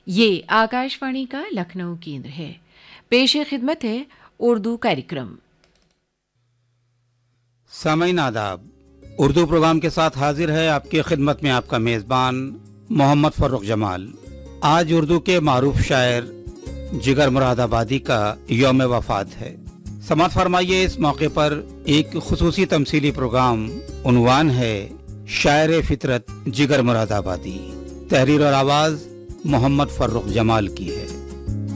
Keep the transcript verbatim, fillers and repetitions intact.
ये आकाशवाणी का लखनऊ केंद्र है। पेश खिदमत है उर्दू कार्यक्रम। सामईन आदाब, उर्दू प्रोग्राम के साथ हाजिर है आपकी खिदमत में आपका मेज़बान मोहम्मद फर्रुख जमाल। आज उर्दू के मारूफ शायर जिगर मुरादाबादी का यौम वफ़ात है। समाअत फरमाइए इस मौके पर एक खुसूसी तमसीली प्रोग्राम। उन्वान है शायर फितरत जिगर मुरादाबादी। तहरीर और आवाज़ मोहम्मद फर्रुख जमाल की है।